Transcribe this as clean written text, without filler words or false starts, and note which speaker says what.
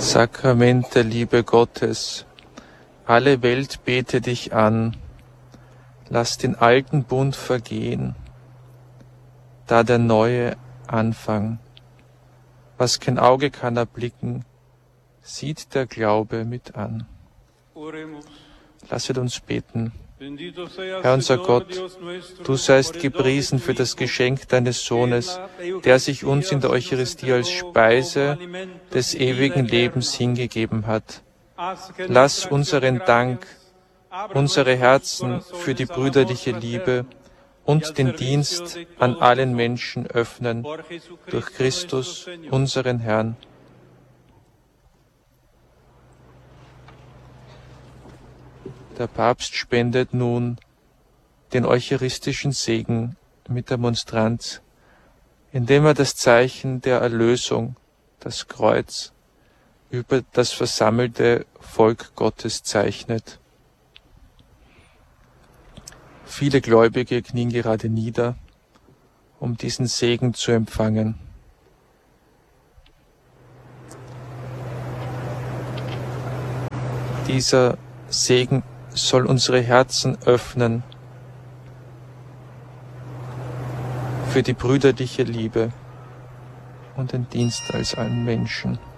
Speaker 1: Sakrament der Liebe Gottes, alle Welt bete dich an, lass den alten Bund vergehen, da der neue Anfang. Was kein Auge kann erblicken, sieht der Glaube mit an. Lasset uns beten. Herr unser Gott, du seist gepriesen für das Geschenk deines Sohnes, der sich uns in der Eucharistie als Speise des ewigen Lebens hingegeben hat. Lass unseren Dank, unsere Herzen für die brüderliche Liebe und den Dienst an allen Menschen öffnen, durch Christus, unseren Herrn. Der Papst spendet nun den eucharistischen Segen mit der Monstranz, indem er das Zeichen der Erlösung, das Kreuz, über das versammelte Volk Gottes zeichnet. Viele Gläubige knien gerade nieder, um diesen Segen zu empfangen. Dieser Segen soll unsere Herzen öffnen für die brüderliche Liebe und den Dienst als allen Menschen.